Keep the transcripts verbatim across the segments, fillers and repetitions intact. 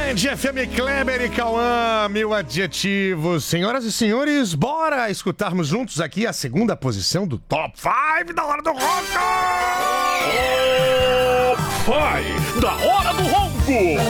Band F M, Kleber e Cauã, mil adjetivos. Senhoras e senhores, bora escutarmos juntos aqui a segunda posição do Top cinco da Hora do Ronco! Top cinco da Hora do Ronco!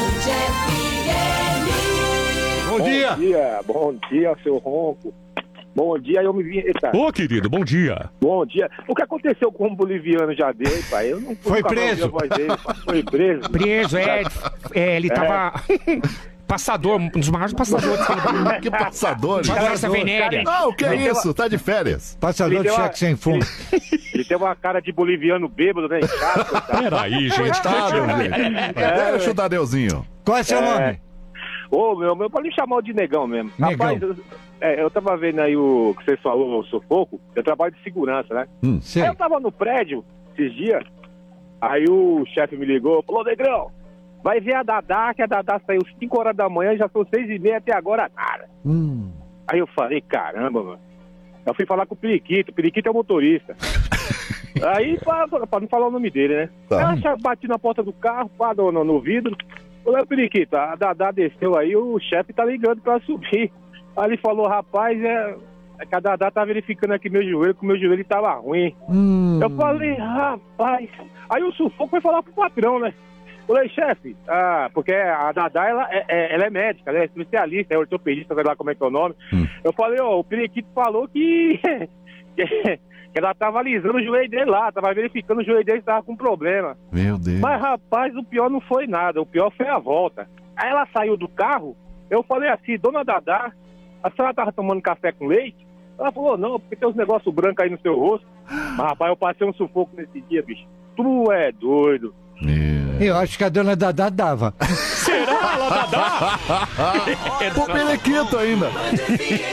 Bom dia! Bom dia, bom dia, seu Ronco. Bom dia, eu me vi... Eita. Ô, querido, bom dia. Bom dia. O que aconteceu com o boliviano já deu, hein, pai? Eu não Foi preso. A voz dele, pai. Foi preso. Preso, é, é ele tava... Passador, um dos maiores passadores que ele... Que passador? Floresta Venérea. Ah, o que é Ele isso? Tá de férias. Passador Ele de deu uma- cheque sem fundo. Ele tem uma cara de boliviano bêbado, né? Chato, coitado. Peraí, gente. Coitado, gente. Deixa o Tadeuzinho. Qual é seu nome? Ô, meu, meu, pode me chamar de negão mesmo. Negão. Rapaz, eu, é, eu tava vendo aí o que você falou, o sufoco. Eu trabalho de segurança, né? Sei. Aí eu tava no prédio esses dias, aí o chefe me ligou, falou, Negrão, vai ver a Dadá, que a Dadá saiu cinco horas da manhã, já são seis e meia até agora, nada. Hum. Aí eu falei, caramba, mano. Eu fui falar com o Periquito, o Periquito é o motorista. Aí, pra, pra não falar o nome dele, né? Tá. Aí eu bati na porta do carro, pá, no, no, no vidro. Falei, Periquito, a Dadá desceu aí, o chefe tá ligando pra subir. Aí ele falou, rapaz, é, é que a Dadá tá verificando aqui meu joelho, que o meu joelho tava ruim. Hum. Eu falei, rapaz. Aí o sufoco foi falar pro patrão, né? Falei, chefe, ah, porque a Dadá, ela é, é- ela é médica, ela é especialista, é ortopedista, sei lá como é que é o nome. Hum. Eu falei, ó, o Periquito falou que, que, que ela tava alisando o joelho dele lá, tava verificando o joelho dele que tava com problema. Meu Deus. Mas, rapaz, o pior não foi nada, o pior foi a volta. Aí ela saiu do carro, eu falei assim, dona Dadá, a senhora tava tomando café com leite? Ela falou, não, porque tem uns negócios brancos aí no seu rosto. Mas, rapaz, eu passei um sufoco nesse dia, bicho. Tu é doido. Meu. Eu acho que a dona Dadá dava. Será, ela Dadá? O periquito ainda.